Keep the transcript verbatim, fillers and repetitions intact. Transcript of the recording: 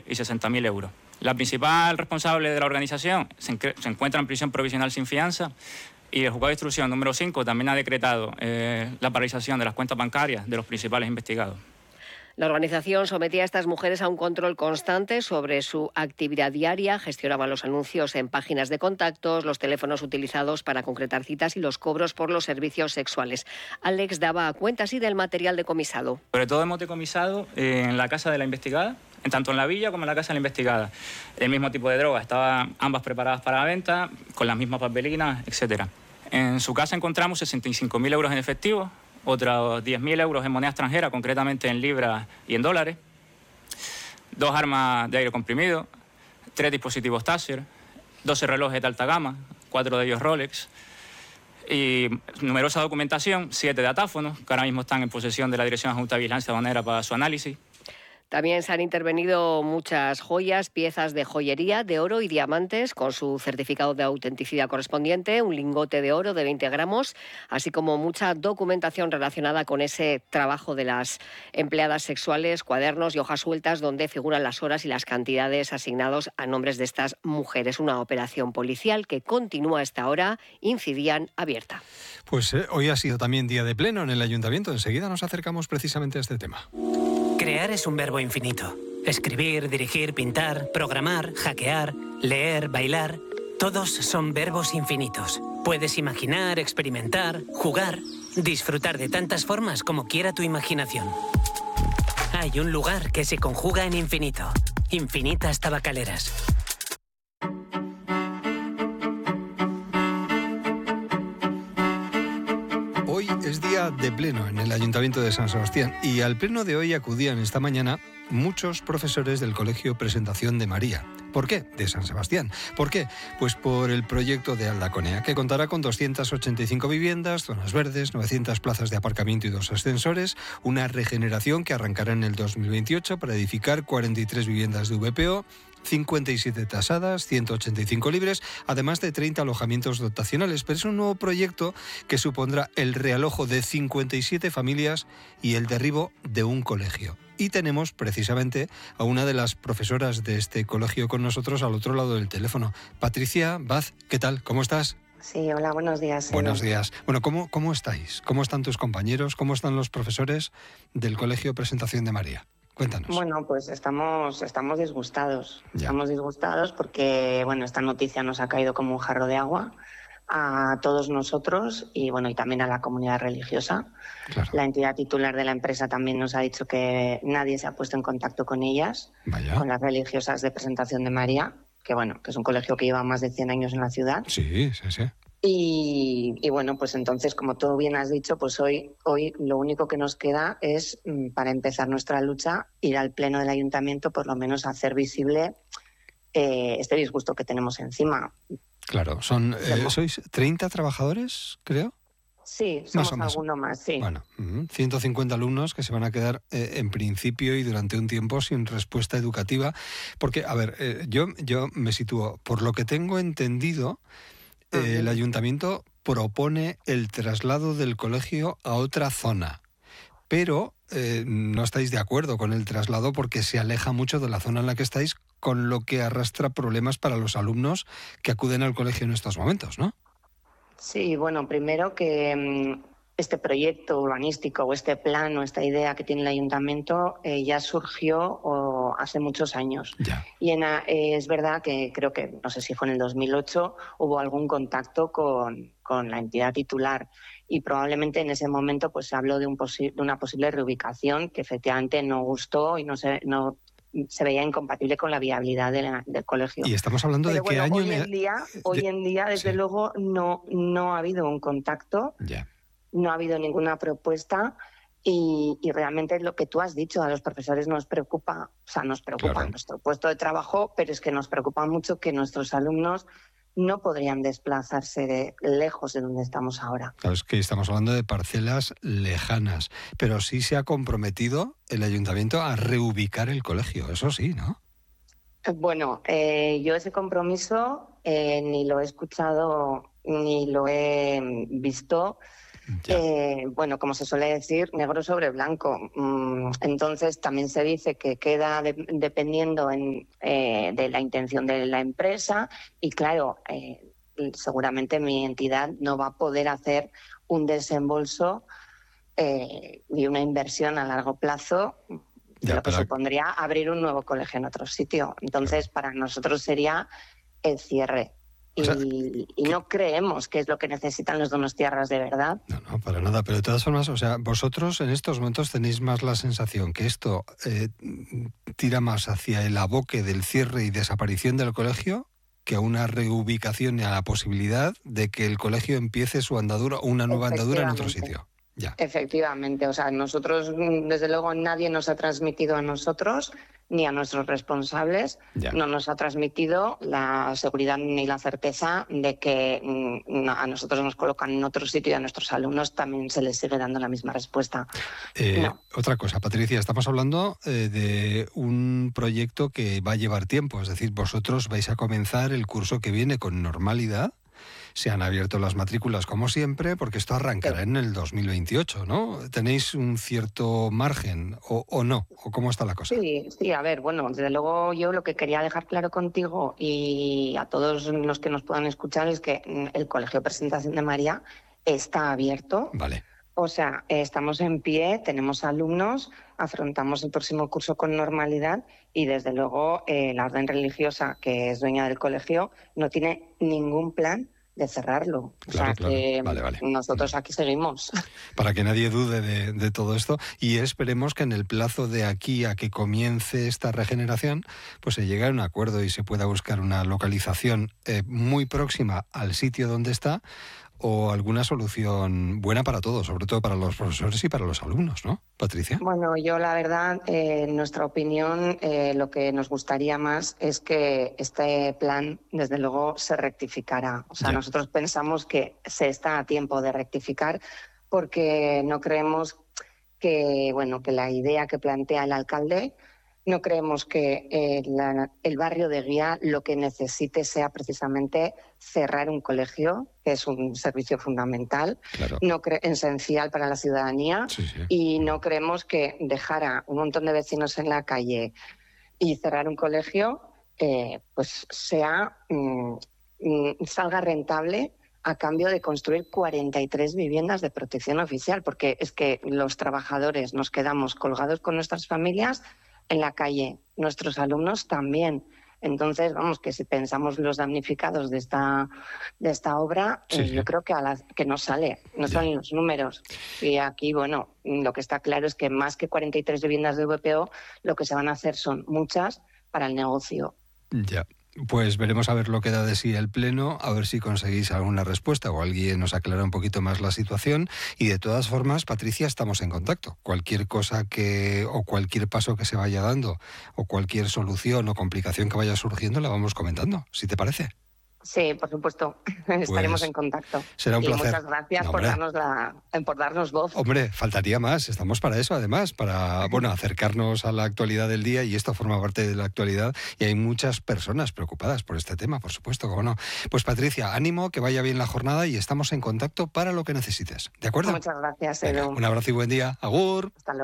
y sesenta mil euros. La principal responsable de la organización se, se encuentra en prisión provisional sin fianza y el juzgado de instrucción número cinco también ha decretado eh, la paralización de las cuentas bancarias de los principales investigados. La organización sometía a estas mujeres a un control constante sobre su actividad diaria, gestionaban los anuncios en páginas de contactos, los teléfonos utilizados para concretar citas y los cobros por los servicios sexuales. Alex daba cuenta así del material decomisado. Sobre todo hemos decomisado en la casa de la investigada, tanto en la villa como en la casa de la investigada. El mismo tipo de droga, estaban ambas preparadas para la venta, con las mismas papelinas, etcétera. En su casa encontramos sesenta y cinco mil euros en efectivo, otros diez mil euros en moneda extranjera, concretamente en libras y en dólares, dos armas de aire comprimido, tres dispositivos Taser, doce relojes de alta gama, cuatro de ellos Rolex, y numerosa documentación, siete datáfonos, que ahora mismo están en posesión de la Dirección Adjunta de Vigilancia Aduanera para su análisis. También se han intervenido muchas joyas, piezas de joyería de oro y diamantes con su certificado de autenticidad correspondiente, un lingote de oro de veinte gramos, así como mucha documentación relacionada con ese trabajo de las empleadas sexuales, cuadernos y hojas sueltas donde figuran las horas y las cantidades asignados a nombres de estas mujeres. Una operación policial que continúa hasta ahora, incidían abierta. Pues eh, hoy ha sido también día de pleno en el Ayuntamiento. Enseguida nos acercamos precisamente a este tema. Crear es un verbo infinito. Escribir, dirigir, pintar, programar, hackear, leer, bailar... Todos son verbos infinitos. Puedes imaginar, experimentar, jugar, disfrutar de tantas formas como quiera tu imaginación. Hay un lugar que se conjuga en infinito. Infinitas Tabacaleras. Hoy es día de pleno en el Ayuntamiento de San Sebastián y al pleno de hoy acudían esta mañana muchos profesores del Colegio Presentación de María. ¿Por qué? De San Sebastián. ¿Por qué? Pues por el proyecto de Aldaconea, que contará con doscientas ochenta y cinco viviendas, zonas verdes, novecientas plazas de aparcamiento y dos ascensores, una regeneración que arrancará en el dos mil veintiocho para edificar cuarenta y tres viviendas de V P O, cincuenta y siete tasadas, ciento ochenta y cinco libres, además de treinta alojamientos dotacionales. Pero es un nuevo proyecto que supondrá el realojo de cincuenta y siete familias y el derribo de un colegio. Y tenemos precisamente a una de las profesoras de este colegio con nosotros al otro lado del teléfono. Patricia Baz, ¿qué tal? ¿Cómo estás? Sí, hola, buenos días. Buenos días. Bueno, ¿cómo, cómo estáis? ¿Cómo están tus compañeros? ¿Cómo están los profesores del Colegio Presentación de María? Cuéntanos. Bueno, pues estamos, estamos disgustados. Ya. Estamos disgustados porque, bueno, esta noticia nos ha caído como un jarro de agua a todos nosotros y, bueno, y también a la comunidad religiosa. Claro. La entidad titular de la empresa también nos ha dicho que nadie se ha puesto en contacto con ellas, Vaya. con las religiosas de Presentación de María, que, bueno, que es un colegio que lleva más de cien años en la ciudad. Sí, sí, sí. Y, y bueno, pues entonces, como tú bien has dicho, pues hoy, hoy lo único que nos queda es, para empezar nuestra lucha, ir al pleno del ayuntamiento, por lo menos hacer visible eh, este disgusto que tenemos encima. Claro, son eh, ¿sois treinta trabajadores, creo? Sí, somos alguno más, sí. Bueno, ciento cincuenta alumnos que se van a quedar eh, en principio y durante un tiempo sin respuesta educativa. Porque, a ver, eh, yo, yo me sitúo, por lo que tengo entendido, uh-huh. eh, el ayuntamiento propone el traslado del colegio a otra zona. Pero eh, no estáis de acuerdo con el traslado porque se aleja mucho de la zona en la que estáis, con lo que arrastra problemas para los alumnos que acuden al colegio en estos momentos, ¿no? Sí, bueno, primero que este proyecto urbanístico o este plan o esta idea que tiene el ayuntamiento eh, ya surgió o, hace muchos años. Ya. Y en, eh, es verdad que creo que, no sé si fue en el dos mil ocho, hubo algún contacto con, con la entidad titular y probablemente en ese momento pues se habló de, un posi- de una posible reubicación que efectivamente no gustó y no se... No, se veía incompatible con la viabilidad de la, del colegio. Y estamos hablando Pero de bueno, qué año... Hoy en día, hoy de... en día desde sí. luego, no, no ha habido un contacto, ya. no ha habido ninguna propuesta y, y realmente lo que tú has dicho, a los profesores nos preocupa, o sea, nos preocupa Claro. nuestro puesto de trabajo, pero es que nos preocupa mucho que nuestros alumnos no podrían desplazarse de lejos de donde estamos ahora. Claro, es que estamos hablando de parcelas lejanas, pero sí se ha comprometido el ayuntamiento a reubicar el colegio, eso sí, ¿no? Bueno, eh, yo ese compromiso eh, ni lo he escuchado ni lo he visto. Eh, bueno, como se suele decir, negro sobre blanco. Entonces, también se dice que queda de, dependiendo en, eh, de la intención de la empresa y, claro, eh, seguramente mi entidad no va a poder hacer un desembolso eh, y una inversión a largo plazo, ya, lo que pero... supondría abrir un nuevo colegio en otro sitio. Entonces, para nosotros sería el cierre. Y, o sea, y no creemos que es lo que necesitan los donostiarras de verdad. No, no, para nada. Pero de todas formas, o sea, vosotros en estos momentos tenéis más la sensación que esto eh, tira más hacia el aboque del cierre y desaparición del colegio que a una reubicación y a la posibilidad de que el colegio empiece su andadura o una nueva andadura en otro sitio. Ya. Efectivamente, o sea, nosotros, desde luego, nadie nos ha transmitido a nosotros ni a nuestros responsables, ya. no nos ha transmitido la seguridad ni la certeza de que mm, a nosotros nos colocan en otro sitio y a nuestros alumnos también se les sigue dando la misma respuesta. Eh, no. Otra cosa, Patricia, estamos hablando eh, de un proyecto que va a llevar tiempo, es decir, vosotros vais a comenzar el curso que viene con normalidad. Se han abierto las matrículas como siempre, porque esto arrancará sí. en el dos mil veintiocho, ¿no? ¿Tenéis un cierto margen o, o no? ¿O cómo está la cosa? Sí, sí, a ver, bueno, desde luego yo lo que quería dejar claro contigo y a todos los que nos puedan escuchar es que el Colegio Presentación de María está abierto. Vale. O sea, estamos en pie, tenemos alumnos, afrontamos el próximo curso con normalidad y desde luego eh, la orden religiosa, que es dueña del colegio, no tiene ningún plan de cerrarlo. Claro, o sea, claro. que vale, vale. nosotros aquí seguimos. Para que nadie dude de, de todo esto y esperemos que en el plazo de aquí a que comience esta regeneración, pues se llegue a un acuerdo y se pueda buscar una localización eh, muy próxima al sitio donde está o alguna solución buena para todos, sobre todo para los profesores y para los alumnos, ¿no, Patricia? Bueno, yo la verdad, eh, en nuestra opinión, eh, lo que nos gustaría más es que este plan, desde luego, se rectificara. O sea, ya. nosotros pensamos que se está a tiempo de rectificar porque no creemos que, bueno, que la idea que plantea el alcalde, no creemos que eh, la, el barrio de Guía lo que necesite sea precisamente cerrar un colegio, que es un servicio fundamental, claro. no cre- esencial para la ciudadanía, sí, sí. y no creemos que dejar a un montón de vecinos en la calle y cerrar un colegio eh, pues sea mm, mm, salga rentable a cambio de construir cuarenta y tres viviendas de protección oficial, porque es que los trabajadores nos quedamos colgados con nuestras familias en la calle, nuestros alumnos también. Entonces, vamos, que si pensamos los damnificados de esta de esta obra, sí, eh, sí. yo creo que a la, que no sale, no salen los números. Y aquí, bueno, lo que está claro es que más que cuarenta y tres viviendas de V P O, lo que se van a hacer son muchas para el negocio. Ya. Pues veremos a ver lo que da de sí el Pleno, a ver si conseguís alguna respuesta o alguien nos aclara un poquito más la situación. Y de todas formas, Patricia, estamos en contacto. Cualquier cosa que o cualquier paso que se vaya dando o cualquier solución o complicación que vaya surgiendo la vamos comentando, si te parece. Sí, por supuesto. Pues estaremos en contacto. Será un y placer. Muchas gracias no, por, darnos la, por darnos voz. Hombre, faltaría más. Estamos para eso, además, para bueno acercarnos a la actualidad del día y esto forma parte de la actualidad y hay muchas personas preocupadas por este tema, por supuesto, cómo no. Pues Patricia, ánimo, que vaya bien la jornada y estamos en contacto para lo que necesites. ¿De acuerdo? Muchas gracias, Edu. Venga, un abrazo y buen día. Agur. Hasta luego.